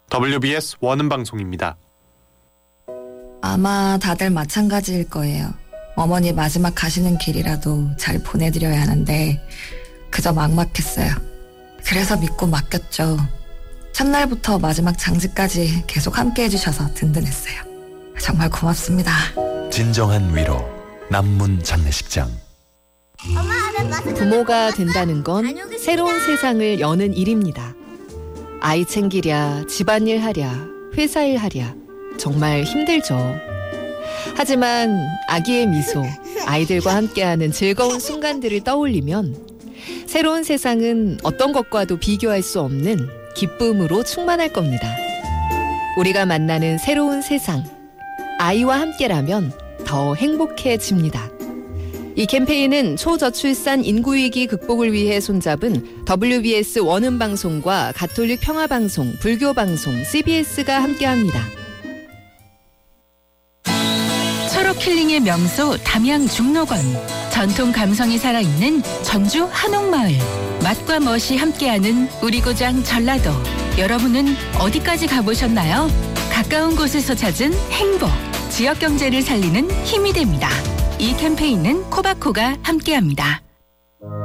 WBS 원음 방송입니다. 아마 다들 마찬가지일 거예요. 어머니 마지막 가시는 길이라도 잘 보내드려야 하는데 그저 막막했어요. 그래서 믿고 맡겼죠. 첫날부터 마지막 장지까지 계속 함께 해주셔서 든든했어요. 정말 고맙습니다. 진정한 위로 남문 장례식장. 부모가 된다는 건 새로운 세상을 여는 일입니다. 아이 챙기랴, 집안일 하랴, 회사일 하랴 정말 힘들죠. 하지만 아기의 미소, 아이들과 함께하는 즐거운 순간들을 떠올리면 새로운 세상은 어떤 것과도 비교할 수 없는 기쁨으로 충만할 겁니다. 우리가 만나는 새로운 세상, 아이와 함께라면 더 행복해집니다. 이 캠페인은 초저출산 인구위기 극복을 위해 손잡은 WBS 원음방송과 가톨릭 평화방송, 불교방송, CBS가 함께합니다. 철옥 힐링의 명소 담양 중록원, 전통 감성이 살아있는 전주 한옥마을, 맛과 멋이 함께하는 우리 고장 전라도. 여러분은 어디까지 가보셨나요? 가까운 곳에서 찾은 행복, 지역 경제를 살리는 힘이 됩니다. 이 캠페인은 코바코가 함께합니다.